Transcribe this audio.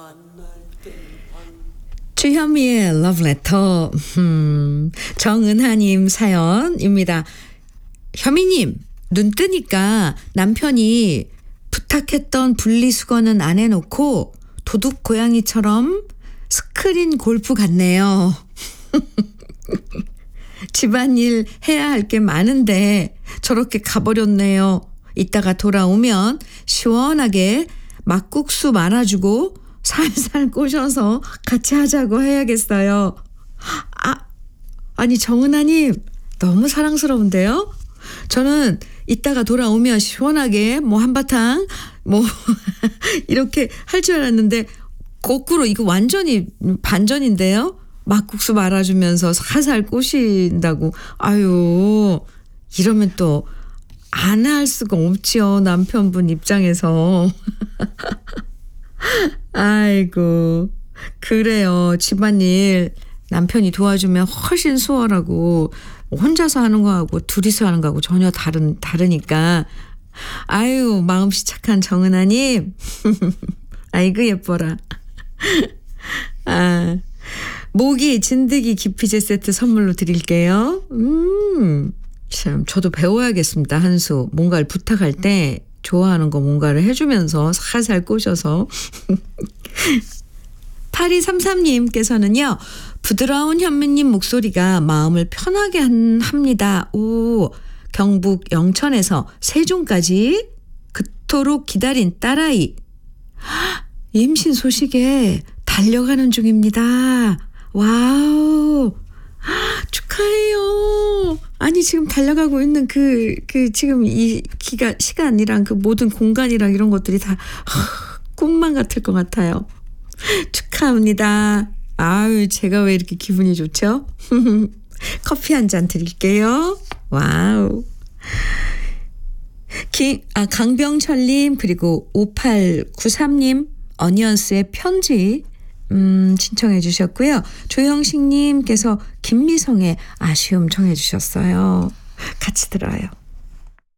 주현미의 러브레터. 정은하님 사연입니다. 현미님, 눈 뜨니까 남편이 부탁했던 분리수거는 안 해놓고 도둑 고양이처럼 스크린 골프 갔네요. 집안일 해야 할 게 많은데 저렇게 가버렸네요. 이따가 돌아오면 시원하게 막국수 말아주고 살살 꼬셔서 같이 하자고 해야겠어요. 아니 정은아님 너무 사랑스러운데요? 저는 이따가 돌아오면 시원하게 뭐 한바탕 뭐 이렇게 할 줄 알았는데 거꾸로 이거 완전히 반전인데요? 막국수 말아주면서 살살 꼬신다고. 아유, 이러면 또 안 할 수가 없지요. 남편분 입장에서. 아이고, 그래요. 집안일 남편이 도와주면 훨씬 수월하고 혼자서 하는 거하고 둘이서 하는 거하고 전혀 다르니까. 아유, 마음씨 착한 정은아님. 아이고 예뻐라. 모기 진드기 기피제 세트 선물로 드릴게요. 참 저도 배워야겠습니다. 한 수. 뭔가를 부탁할 때 좋아하는 거 뭔가를 해주면서 살살 꼬셔서. 8233님께서는요. 부드러운 현미님 목소리가 마음을 편하게 합니다. 오, 경북 영천에서 세종까지 그토록 기다린 딸아이. 임신 소식에 달려가는 중입니다. 와우. 축하해요. 아니, 지금 달려가고 있는 지금 이 시간이랑 그 모든 공간이랑 이런 것들이 다 꿈만 같을 것 같아요. 축하합니다. 아유, 제가 왜 이렇게 기분이 좋죠? 커피 한 잔 드릴게요. 와우. 강병철님, 그리고 5893님, 어니언스의 편지 신청해 주셨고요. 조형식님께서 김미성의 아쉬움 청해 주셨어요. 같이 들어요.